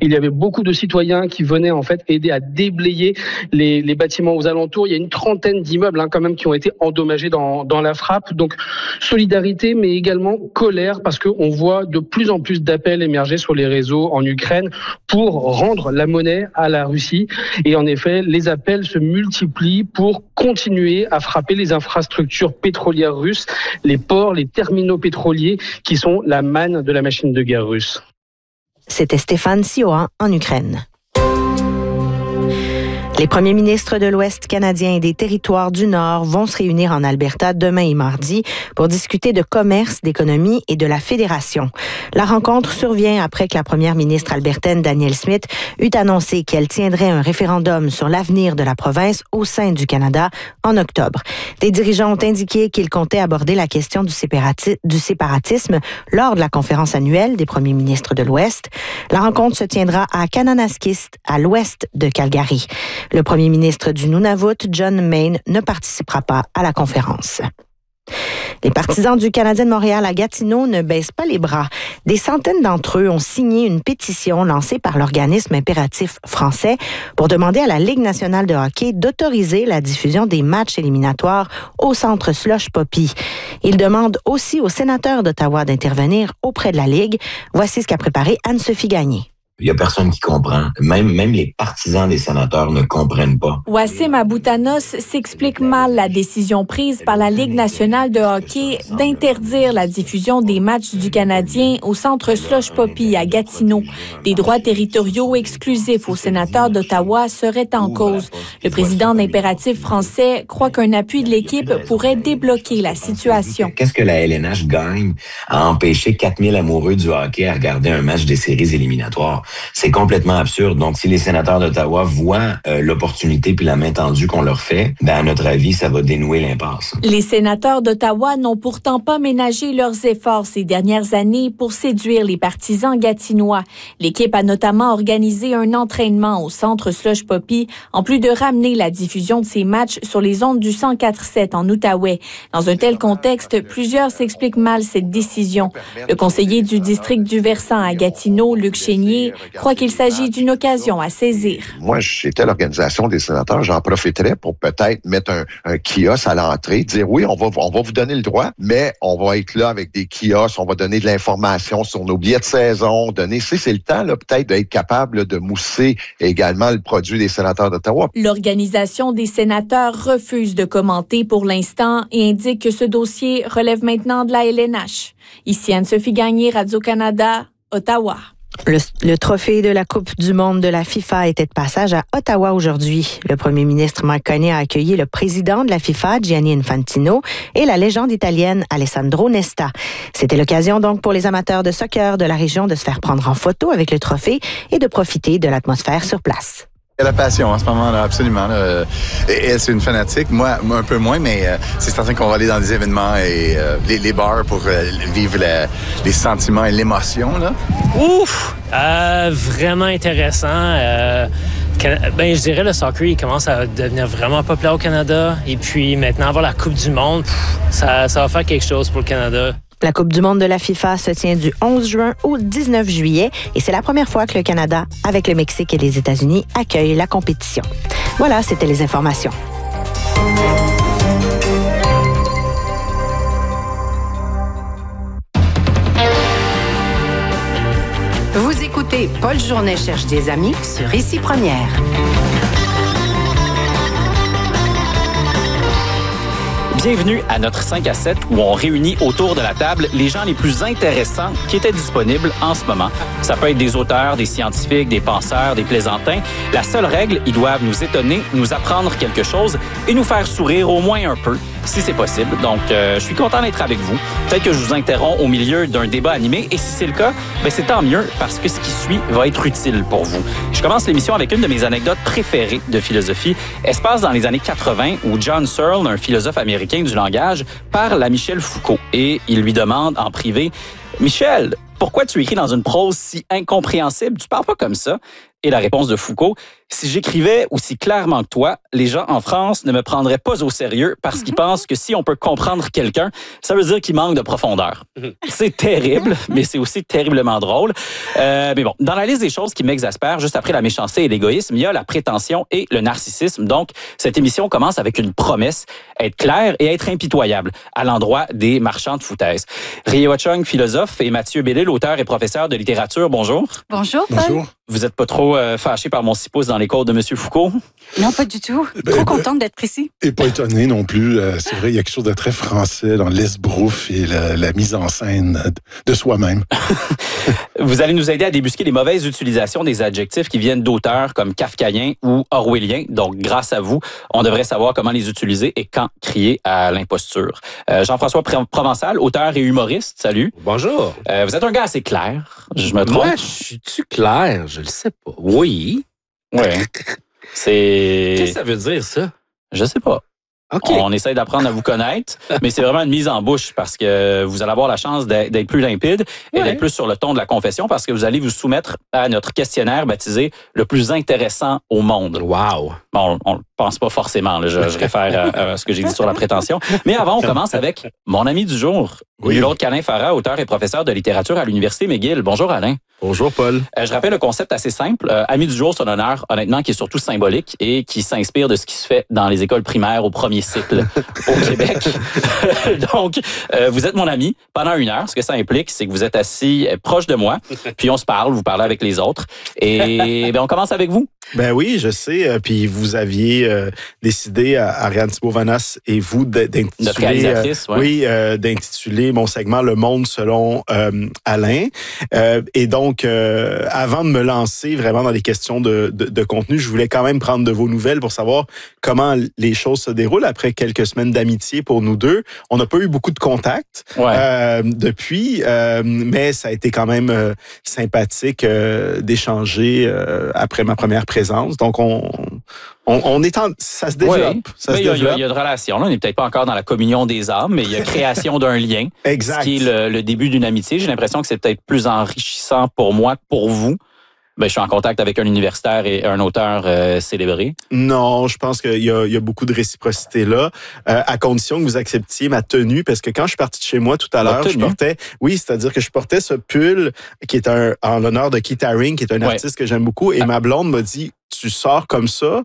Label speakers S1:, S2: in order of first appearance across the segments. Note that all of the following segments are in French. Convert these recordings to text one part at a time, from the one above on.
S1: Il y avait beaucoup de citoyens qui venaient en fait aider à déblayer les bâtiments aux alentours. Il y a une trentaine d'immeubles quand même qui ont été endommagés dans la frappe. Donc solidarité, mais également colère, parce qu'on voit de plus en plus d'appels émerger sur les réseaux en Ukraine pour rendre la monnaie à la Russie. Et en effet, les appels se multiplient pour continuer à frapper les infrastructures pétrolières russes, les ports, les terminaux pétroliers qui sont la manne de la machine de guerre russe.
S2: C'était Stéphane Siohan en Ukraine. Les premiers ministres de l'Ouest canadien et des territoires du Nord vont se réunir en Alberta demain et mardi pour discuter de commerce, d'économie et de la fédération. La rencontre survient après que la première ministre albertaine Danielle Smith eut annoncé qu'elle tiendrait un référendum sur l'avenir de la province au sein du Canada en octobre. Des dirigeants ont indiqué qu'ils comptaient aborder la question du séparatisme lors de la conférence annuelle des premiers ministres de l'Ouest. La rencontre se tiendra à Kananaskis, à l'ouest de Calgary. Le premier ministre du Nunavut, John Mayne, ne participera pas à la conférence. Les partisans du Canadien de Montréal à Gatineau ne baissent pas les bras. Des centaines d'entre eux ont signé une pétition lancée par l'organisme Impératif français pour demander à la Ligue nationale de hockey d'autoriser la diffusion des matchs éliminatoires au centre Slush Poppy. Ils demandent aussi aux sénateurs d'Ottawa d'intervenir auprès de la Ligue. Voici ce qu'a préparé Anne-Sophie Gagné.
S3: Il y a personne qui comprend. Même les partisans des sénateurs ne comprennent pas.
S4: Wassim Aboutanos s'explique mal la décision prise par la Ligue nationale de hockey d'interdire la diffusion des matchs du Canadien au centre Slush Poppy à Gatineau. Des droits territoriaux exclusifs aux sénateurs d'Ottawa seraient en cause. Le président d'Impératif français croit qu'un appui de l'équipe pourrait débloquer la situation.
S3: Qu'est-ce que la LNH gagne à empêcher 4000 amoureux du hockey à regarder un match des séries éliminatoires? C'est complètement absurde. Donc, si les sénateurs d'Ottawa voient l'opportunité puis la main tendue qu'on leur fait, à notre avis, ça va dénouer l'impasse.
S4: Les sénateurs d'Ottawa n'ont pourtant pas ménagé leurs efforts ces dernières années pour séduire les partisans gatinois. L'équipe a notamment organisé un entraînement au centre Slush Poppy, en plus de ramener la diffusion de ces matchs sur les ondes du 104.7 en Outaouais. Dans un tel contexte, plusieurs s'expliquent mal cette décision. Le conseiller du district du Versant à Gatineau, Luc Chénier, croit qu'il s'agit d'une occasion à saisir.
S5: Moi, j'étais à l'organisation des sénateurs, j'en profiterais pour peut-être mettre un kiosque à l'entrée, dire oui, on va vous donner le droit, mais on va être là avec des kiosques, on va donner de l'information sur nos billets de saison, c'est le temps là, peut-être d'être capable de mousser également le produit des sénateurs d'Ottawa.
S4: L'organisation des sénateurs refuse de commenter pour l'instant et indique que ce dossier relève maintenant de la LNH. Ici Anne-Sophie Gagné, Radio-Canada, Ottawa.
S2: Le trophée de la Coupe du monde de la FIFA était de passage à Ottawa aujourd'hui. Le premier ministre Mark Carney a accueilli le président de la FIFA, Gianni Infantino, et la légende italienne Alessandro Nesta. C'était l'occasion donc pour les amateurs de soccer de la région de se faire prendre en photo avec le trophée et de profiter de l'atmosphère sur place.
S6: Il y a la passion en ce moment-là, absolument. Elle, c'est une fanatique. Moi, un peu moins, mais c'est certain qu'on va aller dans des événements et les bars pour vivre les sentiments et l'émotion. Là.
S7: Ouf! Vraiment intéressant. Je dirais le soccer, il commence à devenir vraiment populaire au Canada. Et puis maintenant, avoir la Coupe du monde, ça va faire quelque chose pour le Canada.
S2: La Coupe du monde de la FIFA se tient du 11 juin au 19 juillet et c'est la première fois que le Canada, avec le Mexique et les États-Unis, accueille la compétition. Voilà, c'était les informations.
S8: Vous écoutez Paul Journet cherche des amis sur Ici Première.
S9: Bienvenue à notre 5 à 7 où on réunit autour de la table les gens les plus intéressants qui étaient disponibles en ce moment. Ça peut être des auteurs, des scientifiques, des penseurs, des plaisantins. La seule règle, ils doivent nous étonner, nous apprendre quelque chose et nous faire sourire au moins un peu, si c'est possible. Donc, je suis content d'être avec vous. Peut-être que je vous interromps au milieu d'un débat animé et si c'est le cas, c'est tant mieux parce que ce qui suit va être utile pour vous. Je commence l'émission avec une de mes anecdotes préférées de philosophie. Elle se passe dans les années 80 où John Searle, un philosophe américain du langage, parle à Michel Foucault et il lui demande en privé « Michel, pourquoi tu écris dans une prose si incompréhensible? Tu parles pas comme ça. » Et la réponse de Foucault, si j'écrivais aussi clairement que toi, les gens en France ne me prendraient pas au sérieux parce qu'ils pensent que si on peut comprendre quelqu'un, ça veut dire qu'il manque de profondeur. C'est terrible, mais c'est aussi terriblement drôle. Mais bon, dans la liste des choses qui m'exaspèrent, juste après la méchanceté et l'égoïsme, il y a la prétention et le narcissisme. Donc, cette émission commence avec une promesse, être claire et être impitoyable à l'endroit des marchands de foutaises. Riyewat Chung, philosophe, et Mathieu Bellil, auteur et professeur de littérature. Bonjour.
S10: Bonjour, Paul.
S11: Bonjour.
S9: Vous n'êtes pas trop fâché par mon 6 pouces dans les côtes de M. Foucault?
S10: Non, pas du tout. Trop contente d'être ici.
S11: Et pas étonné non plus. C'est vrai, il y a quelque chose de très français dans l'esbrouf et la mise en scène de soi-même.
S9: Vous allez nous aider à débusquer les mauvaises utilisations des adjectifs qui viennent d'auteurs comme kafkaïens ou orwelliens. Donc, grâce à vous, on devrait savoir comment les utiliser et quand crier à l'imposture. Jean-François Provençal, auteur et humoriste, salut.
S12: Bonjour.
S9: Vous êtes un gars assez clair, je me trompe?
S12: Moi, je suis-tu clair? Je le sais pas. Oui.
S9: Oui. C'est...
S12: Qu'est-ce que ça veut dire, ça?
S9: Je sais pas.
S12: Okay.
S9: On essaie d'apprendre à vous connaître, mais c'est vraiment une mise en bouche parce que vous allez avoir la chance d'être plus limpide et d'être plus sur le ton de la confession parce que vous allez vous soumettre à notre questionnaire baptisé « Le plus intéressant au monde ».
S12: Wow!
S9: Bon, on le pense pas forcément, là, je réfère à ce que j'ai dit sur la prétention. Mais avant, on commence avec mon ami du jour, nul autre qu'Alain Farah, auteur et professeur de littérature à l'Université McGill. Bonjour Alain.
S12: Bonjour Paul.
S9: Je rappelle le concept assez simple. Ami du jour, c'est un honneur, honnêtement, qui est surtout symbolique et qui s'inspire de ce qui se fait dans les écoles primaires au premier cycle au Québec. Donc, vous êtes mon ami pendant 1 heure. Ce que ça implique, c'est que vous êtes assis proche de moi, puis on se parle, vous parlez avec les autres. Et on commence avec vous.
S11: Ben oui, je sais. Puis vous aviez décidé, Ariane Thibault-Vanas et vous, d'intituler...
S9: Notre réalisatrice,
S11: d'intituler mon segment « Le monde selon Alain ». Et donc, avant de me lancer vraiment dans les questions de contenu, je voulais quand même prendre de vos nouvelles pour savoir comment les choses se déroulent après quelques semaines d'amitié pour nous deux. On n'a pas eu beaucoup de contacts depuis, mais ça a été quand même sympathique d'échanger après ma première présence. Donc, ça se développe.
S9: Il y a de relations. Là, on n'est peut-être pas encore dans la communion des âmes, mais il y a création d'un lien.
S11: Exact.
S9: Ce qui est le début d'une amitié. J'ai l'impression que c'est peut-être plus enrichissant pour moi que pour vous. Ben, je suis en contact avec un universitaire et un auteur célébré.
S11: Non, je pense qu'il y a beaucoup de réciprocité là, à condition que vous acceptiez ma tenue, parce que quand je suis parti de chez moi tout à l'heure, je portais, c'est-à-dire que je portais ce pull qui est en l'honneur de Keith Haring, qui est un artiste que j'aime beaucoup, et ma blonde m'a dit, tu sors comme ça,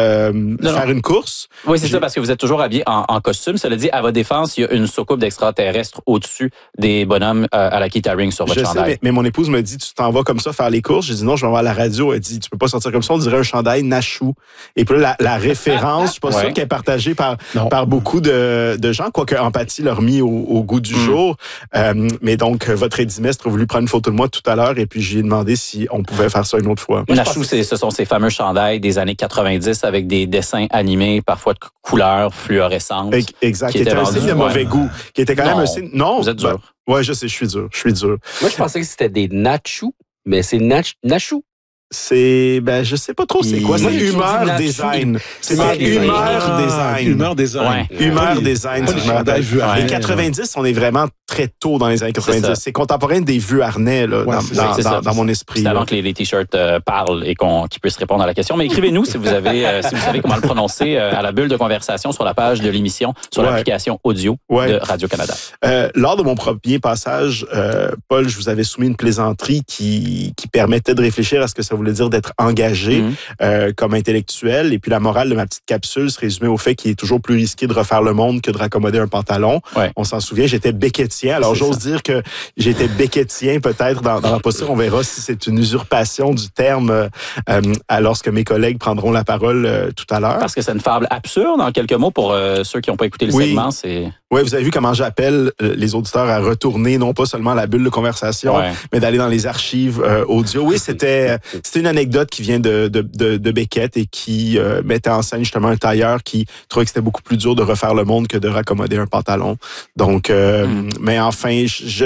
S11: faire une course.
S9: Oui, c'est ça, parce que vous êtes toujours habillé en costume. Cela dit, à votre défense, il y a une soucoupe d'extraterrestres au-dessus des bonhommes à la Keith Haring sur votre chandail.
S11: Sais, mais mon épouse me dit, tu t'en vas comme ça faire les courses. J'ai dit non, je vais voir à la radio. Elle dit, tu peux pas sortir comme ça, on dirait un chandail Nachou. Et puis là, la référence, je suis pas sûr qu'elle est partagée par beaucoup de gens, quoique Empathie leur mis au goût du jour. Mais donc, votre édimestre a voulu prendre une photo de moi tout à l'heure et puis j'ai demandé si on pouvait faire ça une autre fois.
S9: Nachou, ce sont ces fameux chandail des années 90 avec des dessins animés, parfois de couleurs fluorescentes.
S11: Exact. Qui était un signe de mauvais goût. Qui était quand même un signe... Non,
S9: vous êtes dur.
S11: Ouais, je sais, je suis dur.
S12: Moi, je pensais que c'était des nachous, mais c'est nachou.
S11: C'est, je sais pas trop c'est quoi. C'est Humeur Design. C'est Humeur Design.
S12: Humeur Design.
S11: Humeur Design. Les 90, on est vraiment très tôt dans les années 90. C'est contemporain des vues harnais là, dans mon esprit.
S9: C'est avant que les t-shirts parlent et qu'ils puissent répondre à la question. Mais écrivez-nous si vous savez comment le prononcer à la bulle de conversation sur la page de l'émission, sur l'application audio de Radio-Canada.
S11: Lors de mon premier passage, Paul, je vous avais soumis une plaisanterie qui permettait de réfléchir à ce que ça voulait dire d'être engagé comme intellectuel. Et puis la morale de ma petite capsule se résumait au fait qu'il est toujours plus risqué de refaire le monde que de raccommoder un pantalon. On s'en souvient, j'étais beckettien. Alors j'ose dire que j'étais beckettien peut-être dans la posture. On verra si c'est une usurpation du terme lorsque mes collègues prendront la parole tout à l'heure.
S9: Parce que c'est une fable absurde, en quelques mots, pour ceux qui n'ont pas écouté le segment.
S11: Oui, vous avez vu comment j'appelle les auditeurs à retourner, non pas seulement à la bulle de conversation, mais d'aller dans les archives audio. Oui, c'était une anecdote qui vient de Beckett et qui mettait en scène justement un tailleur qui trouvait que c'était beaucoup plus dur de refaire le monde que de raccommoder un pantalon. Donc, mais enfin,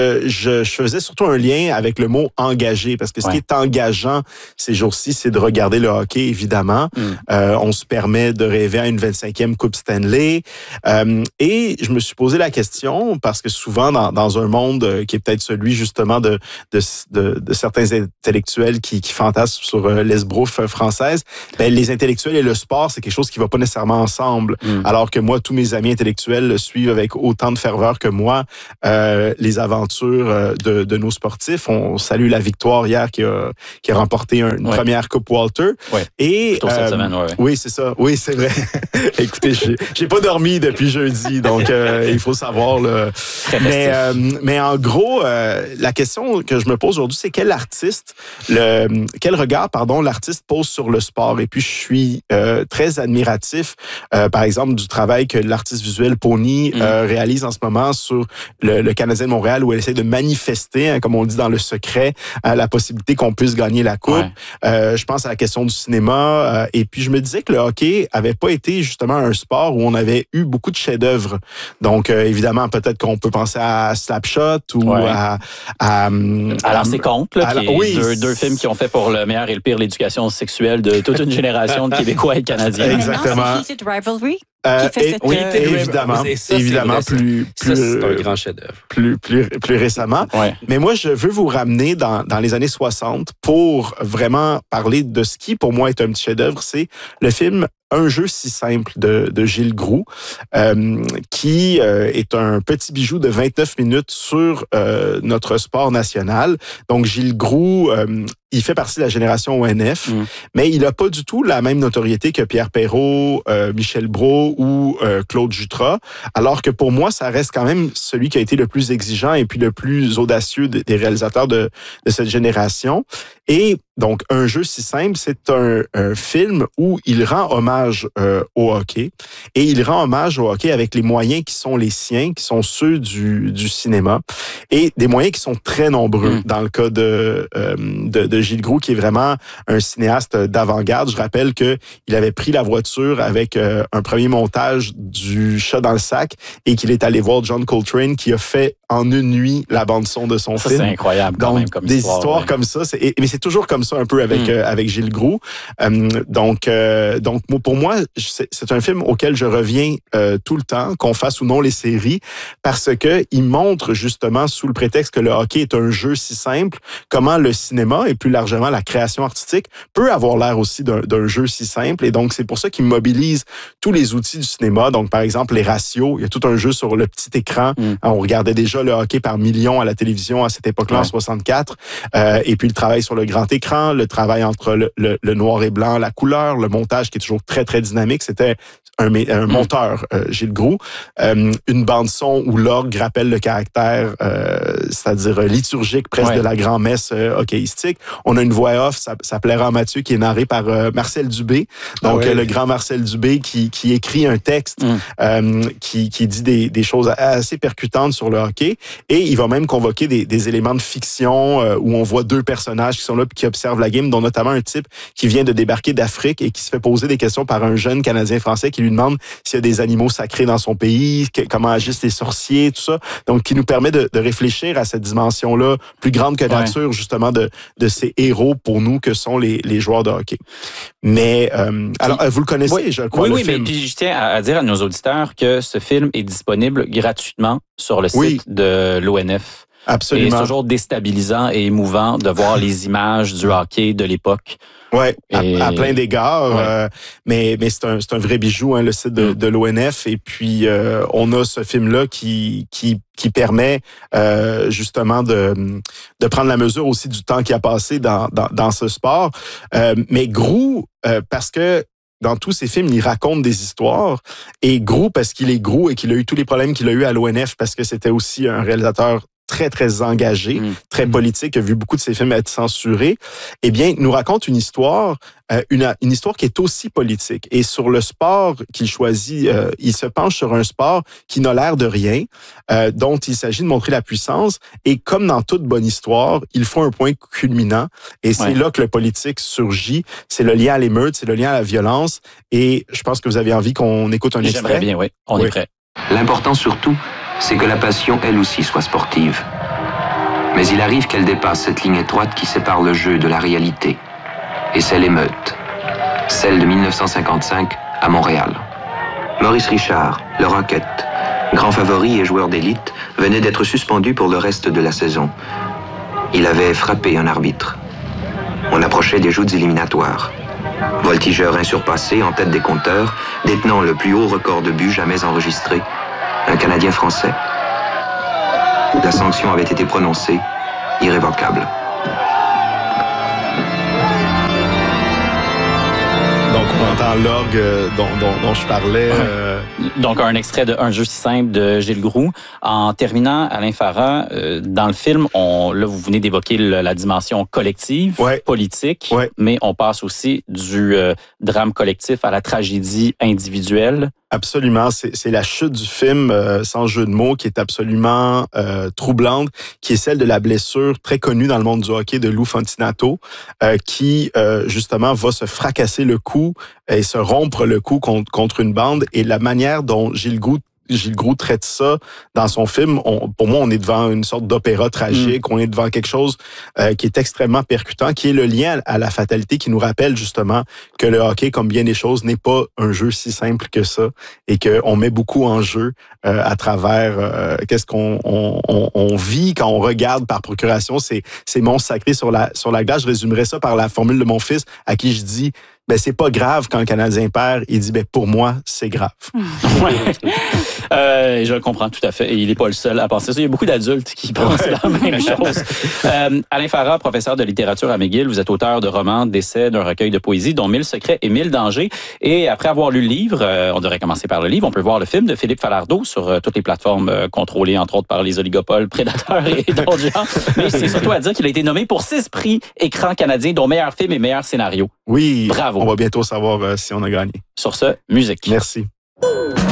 S11: je faisais surtout un lien avec le mot engagé, parce que ce qui est engageant ces jours-ci, c'est de regarder le hockey, évidemment. On se permet de rêver à une 25e Coupe Stanley. Et je me suis posé la question parce que souvent dans un monde qui est peut-être celui justement de certains intellectuels qui fantasment sur l'esbrouffe française, ben, les intellectuels et le sport, c'est quelque chose qui va pas nécessairement ensemble. Alors que moi, tous mes amis intellectuels suivent avec autant de ferveur que moi les aventures de nos sportifs. On salue la victoire hier qui a remporté une première Coupe Walter.
S9: Ouais.
S11: Et
S9: plutôt cette semaine,
S11: oui, c'est ça. Oui, c'est vrai. Écoutez, j'ai pas dormi depuis jeudi, donc il faut savoir. Mais en gros, la question que je me pose aujourd'hui, c'est quel regard, l'artiste pose sur le sport. Et puis, je suis très admiratif, par exemple, du travail que l'artiste visuel Pony réalise en ce moment sur le Canadien de Montréal, où elle essaie de manifester, comme on dit dans le secret, la possibilité qu'on puisse gagner la Coupe. Je pense à la question du cinéma. Et puis, je me disais que le hockey avait pas été justement un sport où on avait eu beaucoup de chefs-d'œuvre. Donc, évidemment, peut-être qu'on peut penser à Slapshot ou à
S9: Alors, c'est Contre, qui est deux films qui ont fait pour le meilleur et le pire l'éducation sexuelle de toute une génération de Québécois et de Canadiens.
S11: Exactement.
S10: C'est Rivalry.
S11: Évidemment,
S12: c'est un grand chef-d'œuvre.
S11: Plus récemment.
S9: Ouais.
S11: Mais moi, je veux vous ramener dans les années 60 pour vraiment parler de ce qui, pour moi, est un petit chef-d'œuvre. C'est le film Un jeu si simple de Gilles Groux, qui est un petit bijou de 29 minutes sur notre sport national. Donc, Gilles Groux, il fait partie de la génération ONF, mais il n'a pas du tout la même notoriété que Pierre Perrault, Michel Brault ou Claude Jutras, alors que pour moi, ça reste quand même celui qui a été le plus exigeant et puis le plus audacieux des réalisateurs de cette génération. Et donc, Un jeu si simple, c'est un film où il rend hommage au hockey, et il rend hommage au hockey avec les moyens qui sont les siens, qui sont ceux du cinéma, et des moyens qui sont très nombreux dans le cas de Gilles Groux, qui est vraiment un cinéaste d'avant-garde. Je rappelle qu'il avait pris la voiture avec un premier montage du Chat dans le sac et qu'il est allé voir John Coltrane qui a fait en une nuit la bande-son de son film.
S9: C'est incroyable quand même comme
S11: des
S9: histoire.
S11: Histoires comme ça, mais c'est toujours comme ça un peu avec Gilles Groux. Donc pour moi, c'est un film auquel je reviens tout le temps, qu'on fasse ou non les séries, parce que il montre justement, sous le prétexte que le hockey est un jeu si simple, comment le cinéma et plus largement la création artistique peut avoir l'air aussi d'un jeu si simple. Et donc, c'est pour ça qu'il mobilise tous les outils du cinéma. Donc, par exemple, les ratios. Il y a tout un jeu sur le petit écran. On regardait déjà le hockey par millions à la télévision à cette époque-là, en 64. Et puis, le travail sur le grand écran, le travail entre le noir et blanc, la couleur, le montage qui est toujours très, très dynamique. C'était un monteur, Gilles Groux. Une bande-son où l'orgue rappelle le caractère, c'est-à-dire liturgique presque de la grand-messe hockeyistique. On a une voix off, ça plaira à Mathieu, qui est narrée par Marcel Dubé. Donc, le grand Marcel Dubé qui écrit un texte qui dit des choses assez percutantes sur le hockey. Et il va même convoquer des éléments de fiction où on voit deux personnages qui sont là et qui observent la game, dont notamment un type qui vient de débarquer d'Afrique et qui se fait poser des questions par un jeune Canadien français qui lui demande s'il y a des animaux sacrés dans son pays, comment agissent les sorciers, tout ça. Donc, qui nous permet de réfléchir à cette dimension-là plus grande que nature, justement, de ces héros pour nous que sont les joueurs de hockey. Mais, alors, vous le connaissez, je crois, le film.
S9: Mais puis je tiens à dire à nos auditeurs que ce film est disponible gratuitement sur le site de l'ONF.
S11: Absolument.
S9: Et c'est toujours déstabilisant et émouvant de voir les images du hockey de l'époque.
S11: Ouais, à plein d'égards. Mais c'est un vrai bijou, le site de l'ONF. Et puis, on a ce film-là qui permet justement de prendre la mesure aussi du temps qui a passé dans ce sport. Mais Groux, parce que dans tous ses films, il raconte des histoires. Et Groux, parce qu'il est Groux et qu'il a eu tous les problèmes qu'il a eu à l'ONF, parce que c'était aussi un réalisateur très, très engagé, très politique, a vu beaucoup de ses films être censurés, eh bien, nous raconte une histoire, une histoire qui est aussi politique. Et sur le sport qu'il choisit, il se penche sur un sport qui n'a l'air de rien, dont il s'agit de montrer la puissance. Et comme dans toute bonne histoire, il faut un point culminant. Et c'est là que le politique surgit. C'est le lien à l'émeute, c'est le lien à la violence. Et je pense que vous avez envie qu'on écoute un extrait.
S9: J'aimerais bien, oui. On est prêt.
S13: L'important surtout, c'est que la passion, elle aussi, soit sportive. Mais il arrive qu'elle dépasse cette ligne étroite qui sépare le jeu de la réalité. Et c'est l'émeute. Celle de 1955 à Montréal. Maurice Richard, le Rocket, Grand favori et joueur d'élite, venait d'être suspendu pour le reste de la saison. Il avait frappé un arbitre. On approchait des joutes éliminatoires. Voltigeur insurpassé en tête des compteurs, détenant le plus haut record de buts jamais enregistré. Un Canadien français. La sanction avait été prononcée, irrévocable.
S11: Donc, on entend l'orgue dont je parlais.
S9: Donc, un extrait de Un jeu si simple de Gilles Groux. En terminant, Alain Farah, dans le film, là, vous venez d'évoquer la dimension collective, politique, mais on passe aussi du drame collectif à la tragédie individuelle.
S11: Absolument, c'est la chute du film, sans jeu de mots, qui est absolument troublante, qui est celle de la blessure très connue dans le monde du hockey de Lou Fontinato, qui justement va se fracasser le cou et se rompre le cou contre une bande. Et la manière dont Gilles Groux traite ça dans son film, pour moi, on est devant une sorte d'opéra tragique, on est devant quelque chose qui est extrêmement percutant, qui est le lien à la fatalité, qui nous rappelle justement que le hockey, comme bien des choses, n'est pas un jeu si simple que ça et qu'on met beaucoup en jeu à travers qu'est-ce qu'on vit quand on regarde par procuration ces monstres sacrés sur la glace. Je résumerais ça par la formule de mon fils à qui je dis c'est pas grave quand le Canadien perd. Il dit, pour moi, c'est grave.
S9: Je le comprends tout à fait. Et il n'est pas le seul à penser ça. Il y a beaucoup d'adultes qui pensent la même chose. Alain Farah, professeur de littérature à McGill, vous êtes auteur de romans, d'essais, d'un recueil de poésie, dont 1000 secrets et 1000 dangers. Et après avoir lu le livre, on devrait commencer par le livre, on peut voir le film de Philippe Falardeau sur toutes les plateformes contrôlées, entre autres, par les oligopoles, prédateurs et d'autres gens. Mais c'est surtout à dire qu'il a été nommé pour 6 prix écran canadiens, dont meilleur film et meilleur scénario.
S11: Oui.
S9: Bravo.
S11: On va bientôt savoir si on a gagné.
S9: Sur ce, musique.
S11: Merci.